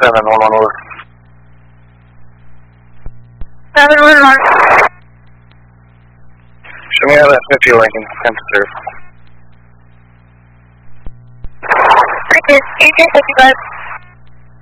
711 over. 711. Show me how that 50 Lincoln, 10 to serve. Lincoln, 1855.